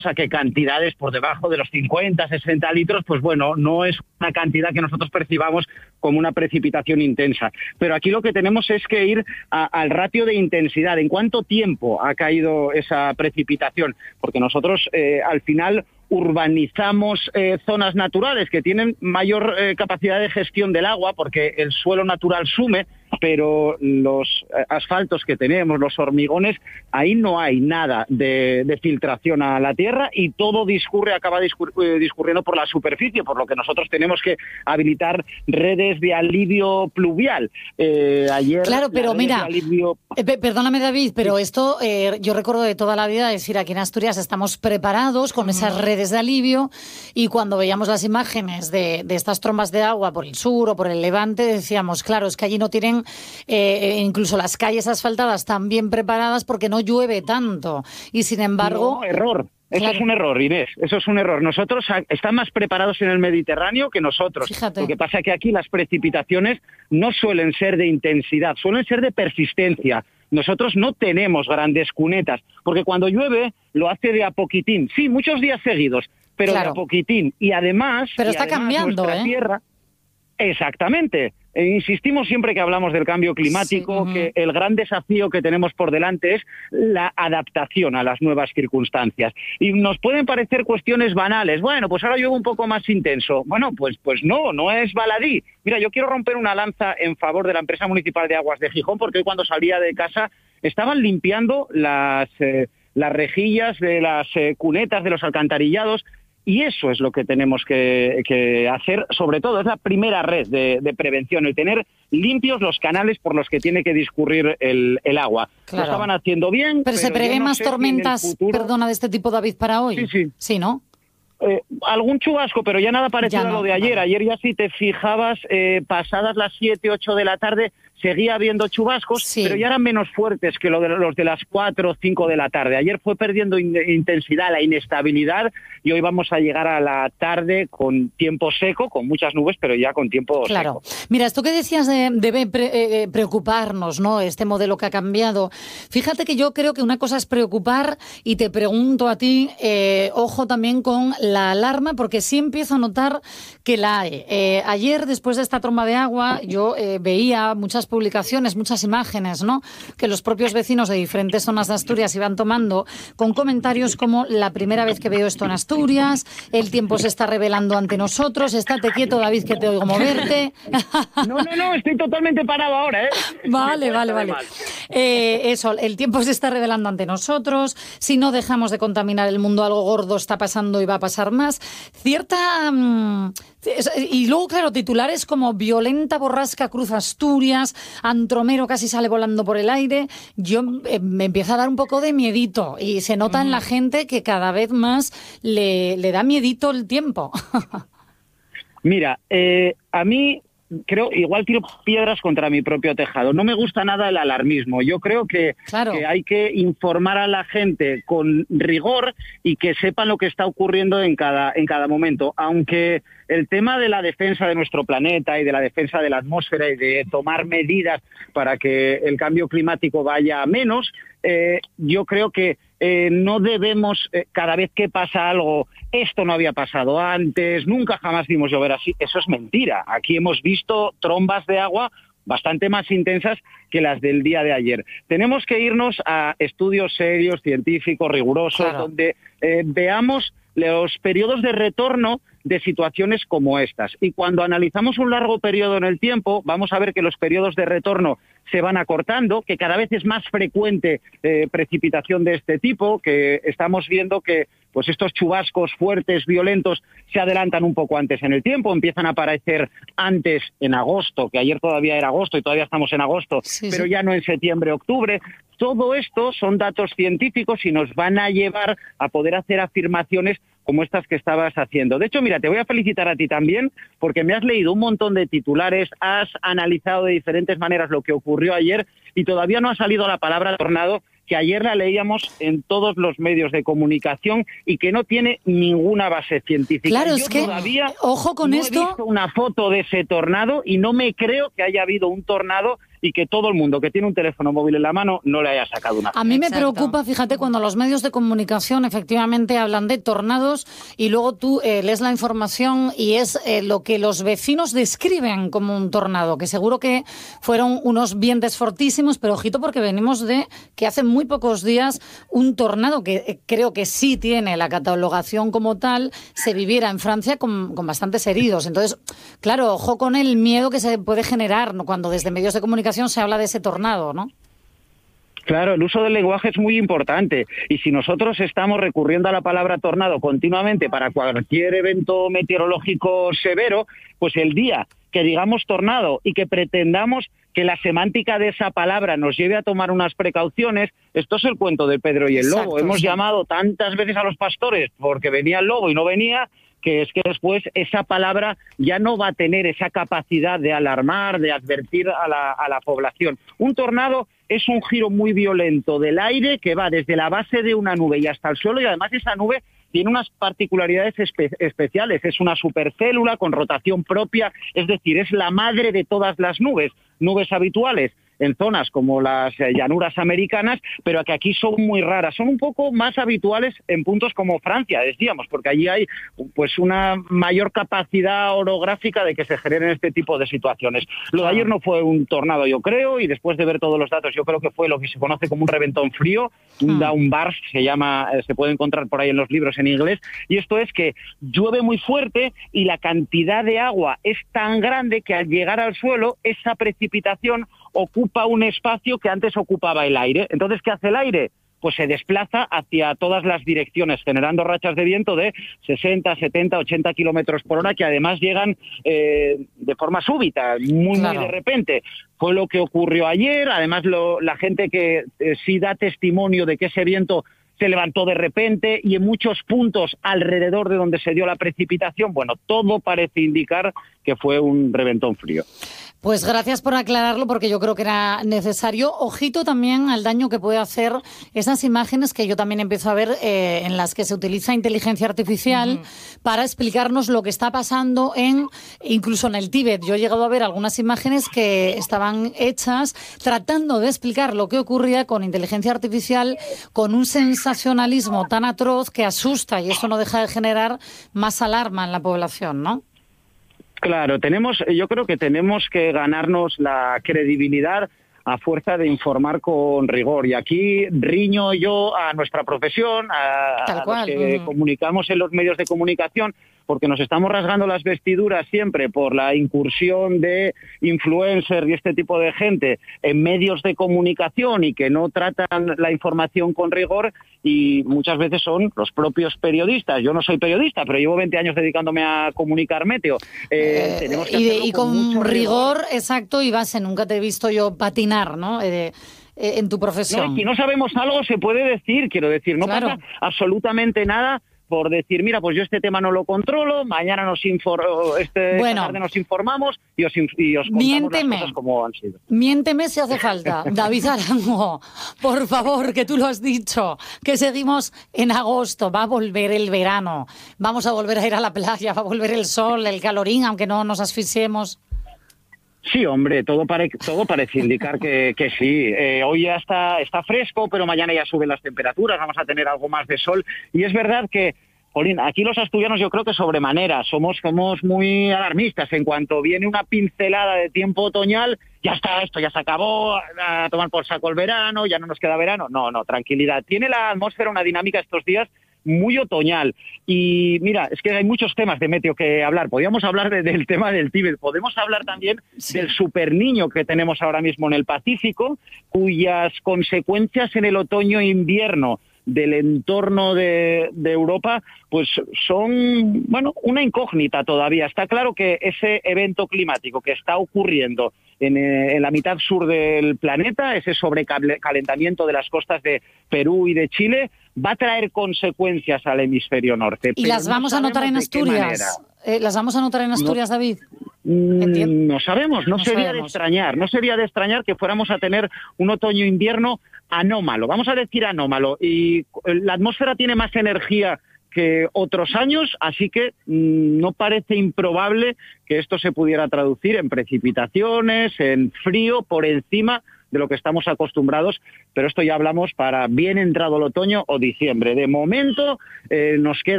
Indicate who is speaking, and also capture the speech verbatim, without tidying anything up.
Speaker 1: o sea que cantidades por debajo de los cincuenta, sesenta litros, pues bueno, no es una cantidad que nosotros percibamos como una precipitación intensa. Pero aquí lo que tenemos es que ir a, al ratio de intensidad. ¿En cuánto tiempo ha caído esa precipitación? Porque nosotros eh, al final urbanizamos eh, zonas naturales que tienen mayor eh, capacidad de gestión del agua porque el suelo natural sume, pero los eh, asfaltos que tenemos, los hormigones, ahí no hay nada de, de filtración a la tierra y todo discurre, acaba discur eh, discurriendo por la superficie, por lo que nosotros tenemos que habilitar redes de alivio pluvial. Eh, ayer
Speaker 2: claro, pero mira,
Speaker 1: alivio...
Speaker 2: eh, perdóname David, pero esto eh, yo recuerdo de toda la vida decir aquí en Asturias estamos preparados con esas redes de alivio y cuando veíamos las imágenes de, de estas trombas de agua por el sur o por el levante decíamos, claro, es que allí no tienen eh, incluso las calles asfaltadas tan bien preparadas porque no llueve tanto y sin embargo...
Speaker 1: No, error. Eso claro. es un error, Inés, eso es un error. Nosotros están más preparados en el Mediterráneo que nosotros.
Speaker 2: Fíjate.
Speaker 1: Lo que pasa es que aquí las precipitaciones no suelen ser de intensidad, suelen ser de persistencia. Nosotros no tenemos grandes cunetas, porque cuando llueve lo hace de a poquitín. Sí, muchos días seguidos, pero claro. de a poquitín. Y además...
Speaker 2: Pero
Speaker 1: y
Speaker 2: está
Speaker 1: además
Speaker 2: cambiando,
Speaker 1: nuestra
Speaker 2: ¿eh?
Speaker 1: tierra, exactamente. E insistimos siempre que hablamos del cambio climático, sí, uh-huh. que el gran desafío que tenemos por delante es la adaptación a las nuevas circunstancias. Y nos pueden parecer cuestiones banales. Bueno, pues ahora llueve un poco más intenso. Bueno, pues, pues no, no es baladí. Mira, yo quiero romper una lanza en favor de la empresa municipal de aguas de Gijón, porque hoy cuando salía de casa estaban limpiando las, eh, las rejillas de las eh, cunetas de los alcantarillados. Y eso es lo que tenemos que, que hacer, sobre todo, es la primera red de, de prevención, el tener limpios los canales por los que tiene que discurrir el, el agua.
Speaker 2: Claro.
Speaker 1: Lo estaban haciendo bien.
Speaker 2: Pero, pero se prevé no más tormentas, si futuro... perdona, de este tipo, David, para hoy.
Speaker 1: Sí, sí.
Speaker 2: Sí, ¿no?
Speaker 1: Eh, algún chubasco, pero ya nada parecido ya no, a lo de ayer. Vale. Ayer ya si te fijabas, eh, pasadas las siete, ocho de la tarde, seguía habiendo chubascos, sí. pero ya eran menos fuertes que lo de, los de las cuatro o cinco de la tarde. Ayer fue perdiendo in intensidad, la inestabilidad, y hoy vamos a llegar a la tarde con tiempo seco, con muchas nubes, pero ya con tiempo
Speaker 2: claro.
Speaker 1: seco.
Speaker 2: Mira, esto que decías de, debe pre, eh, preocuparnos, ¿no? Este modelo que ha cambiado. Fíjate que yo creo que una cosa es preocupar, y te pregunto a ti, eh, ojo también con la alarma, porque sí empiezo a notar que la hay. Eh, ayer, después de esta tromba de agua, yo eh, veía muchas publicaciones, muchas imágenes, ¿no?, que los propios vecinos de diferentes zonas de Asturias iban tomando, con comentarios como: la primera vez que veo esto en Asturias, el tiempo se está revelando ante nosotros, estate quieto, David, que te oigo moverte.
Speaker 1: No, no, no, estoy totalmente parado ahora, ¿eh?
Speaker 2: Vale, vale, vale. Eh, eso, el tiempo se está revelando ante nosotros, si no dejamos de contaminar el mundo, algo gordo está pasando y va a pasar más. Cierta... Mmm, y luego, claro, titulares como: violenta borrasca cruza Asturias, Antromero casi sale volando por el aire. Yo eh, me empieza a dar un poco de miedito, y se nota mm. en la gente que cada vez más le, le da miedito el tiempo.
Speaker 1: Mira, eh, a mí... creo, igual tiro piedras contra mi propio tejado. No me gusta nada el alarmismo. Yo creo que,
Speaker 2: claro.
Speaker 1: que hay que informar a la gente con rigor y que sepan lo que está ocurriendo en cada, en cada momento. Aunque el tema de la defensa de nuestro planeta y de la defensa de la atmósfera y de tomar medidas para que el cambio climático vaya a menos, eh, yo creo que Eh, no debemos, eh, cada vez que pasa algo, esto no había pasado antes, nunca jamás vimos llover así. Eso es mentira. Aquí hemos visto trombas de agua bastante más intensas que las del día de ayer. Tenemos que irnos a estudios serios, científicos, rigurosos, claro. donde eh, veamos los periodos de retorno de situaciones como estas. Y cuando analizamos un largo periodo en el tiempo, vamos a ver que los periodos de retorno se van acortando, que cada vez es más frecuente eh, precipitación de este tipo, que estamos viendo que pues estos chubascos fuertes, violentos, se adelantan un poco antes en el tiempo, empiezan a aparecer antes en agosto, que ayer todavía era agosto y todavía estamos en agosto, sí, pero sí. ya no en septiembre, octubre. Todo esto son datos científicos y nos van a llevar a poder hacer afirmaciones como estas que estabas haciendo. De hecho, mira, te voy a felicitar a ti también, porque me has leído un montón de titulares, has analizado de diferentes maneras lo que ocurrió ayer y todavía no ha salido la palabra tornado, que ayer la leíamos en todos los medios de comunicación y que no tiene ninguna base científica.
Speaker 2: Claro,
Speaker 1: Yo
Speaker 2: es que,
Speaker 1: todavía
Speaker 2: ojo con
Speaker 1: no
Speaker 2: esto.
Speaker 1: he visto una foto de ese tornado y no me creo que haya habido un tornado y que todo el mundo que tiene un teléfono móvil en la mano no le haya sacado una foto.
Speaker 2: A mí me
Speaker 3: Exacto.
Speaker 2: preocupa, fíjate, cuando los medios de comunicación efectivamente hablan de tornados y luego tú eh, lees la información y es eh, lo que los vecinos describen como un tornado, que seguro que fueron unos vientos fortísimos, pero ojito porque venimos de que hace muy pocos días un tornado que eh, creo que sí tiene la catalogación como tal, se viviera en Francia con, con bastantes heridos. Entonces, claro, ojo con el miedo que se puede generar, ¿no?, cuando desde medios de comunicación se habla de ese tornado, ¿no?
Speaker 1: Claro, el uso del lenguaje es muy importante y si nosotros estamos recurriendo a la palabra tornado continuamente para cualquier evento meteorológico severo, pues el día que digamos tornado y que pretendamos que la semántica de esa palabra nos lleve a tomar unas precauciones, esto es el cuento de Pedro y el
Speaker 2: Exacto,
Speaker 1: lobo. Hemos
Speaker 2: sí.
Speaker 1: llamado tantas veces a los pastores porque venía el lobo y no venía, que es que después esa palabra ya no va a tener esa capacidad de alarmar, de advertir a la, a la población. Un tornado es un giro muy violento del aire que va desde la base de una nube y hasta el suelo, y además esa nube tiene unas particularidades espe- especiales. Es una supercélula con rotación propia, es decir, es la madre de todas las nubes, nubes habituales en zonas como las eh, llanuras americanas, pero que aquí son muy raras. Son un poco más habituales en puntos como Francia, decíamos, porque allí hay pues una mayor capacidad orográfica de que se generen este tipo de situaciones. Lo de ayer no fue un tornado, yo creo, y después de ver todos los datos, yo creo que fue lo que se conoce como un reventón frío, un downburst, se llama, eh, se puede encontrar por ahí en los libros en inglés, y esto es que llueve muy fuerte y la cantidad de agua es tan grande que al llegar al suelo, esa precipitación ocupa un espacio que antes ocupaba el aire. Entonces, ¿qué hace el aire? Pues se desplaza hacia todas las direcciones, generando rachas de viento de sesenta, setenta, ochenta kilómetros por hora, que además llegan eh, de forma súbita, muy,
Speaker 2: Claro.
Speaker 1: muy de repente. Fue lo que ocurrió ayer. Además, lo, la gente que eh, sí da testimonio de que ese viento se levantó de repente y en muchos puntos alrededor de donde se dio la precipitación, bueno, todo parece indicar que fue un reventón frío.
Speaker 2: Pues gracias por aclararlo, porque yo creo que era necesario. Ojito también al daño que puede hacer esas imágenes que yo también empiezo a ver eh, en las que se utiliza inteligencia artificial uh-huh. para explicarnos lo que está pasando en, incluso en el Tíbet. Yo he llegado a ver algunas imágenes que estaban hechas tratando de explicar lo que ocurría con inteligencia artificial, con un sensacionalismo tan atroz que asusta, y eso no deja de generar más alarma en la población, ¿no?
Speaker 1: Claro, tenemos, yo creo que tenemos que ganarnos la credibilidad a fuerza de informar con rigor. Y aquí riño yo a nuestra profesión, a,
Speaker 2: Tal
Speaker 1: a
Speaker 2: cual.
Speaker 1: los que
Speaker 2: uh-huh.
Speaker 1: comunicamos en los medios de comunicación, porque nos estamos rasgando las vestiduras siempre por la incursión de influencers y este tipo de gente en medios de comunicación y que no tratan la información con rigor, y muchas veces son los propios periodistas. Yo no soy periodista, pero llevo veinte años dedicándome a comunicar meteo. Eh,
Speaker 2: eh,
Speaker 1: tenemos que
Speaker 2: y, de,
Speaker 1: hacerlo
Speaker 2: y con,
Speaker 1: con mucho
Speaker 2: rigor,
Speaker 1: rigor,
Speaker 2: exacto, y base. Nunca te he visto yo patinar, ¿no? Eh, eh, en tu profesión.
Speaker 1: No, y si no sabemos algo se puede decir, quiero decir, no
Speaker 2: claro.
Speaker 1: pasa absolutamente nada por decir, mira, pues yo este tema no lo controlo, mañana nos infor- este,
Speaker 2: bueno,
Speaker 1: esta tarde nos informamos y os, y os contamos
Speaker 2: miénteme,
Speaker 1: las cosas como han sido.
Speaker 2: Miénteme si hace falta. David Arango, por favor, que tú lo has dicho, que seguimos en agosto, va a volver el verano, vamos a volver a ir a la playa, va a volver el sol, el calorín, aunque no nos asfixiemos.
Speaker 1: Sí, hombre, todo, pare, todo parece indicar que, que sí. Eh, hoy ya está, está fresco, pero mañana ya suben las temperaturas, vamos a tener algo más de sol. Y es verdad que, jolín, aquí los asturianos yo creo que sobremanera somos, somos muy alarmistas. En cuanto viene una pincelada de tiempo otoñal, ya está, esto ya se acabó, a tomar por saco el verano, ya no nos queda verano. No, no, tranquilidad. Tiene la atmósfera una dinámica estos días muy otoñal. Y mira, es que hay muchos temas de meteo que hablar. Podríamos hablar de, del tema del Tíbet, podemos hablar también sí. del superniño que tenemos ahora mismo en el Pacífico, cuyas consecuencias en el otoño e invierno del entorno de, de Europa, pues son, bueno, una incógnita todavía. Está claro que ese evento climático que está ocurriendo en, eh, en la mitad sur del planeta, ese sobrecalentamiento de las costas de Perú y de Chile, va a traer consecuencias al hemisferio norte.
Speaker 2: ¿Y las vamos no a notar en Asturias? Eh, ¿Las vamos a notar en Asturias, no, David?
Speaker 1: No sabemos, no, no sería
Speaker 2: sabemos.
Speaker 1: de extrañar, no sería de extrañar que fuéramos a tener un otoño-invierno anómalo, vamos a decir anómalo, y la atmósfera tiene más energía que otros años, así que mmm, no parece improbable que esto se pudiera traducir en precipitaciones, en frío por encima de lo que estamos acostumbrados, pero esto ya hablamos para bien entrado el otoño o diciembre. De momento eh, nos queda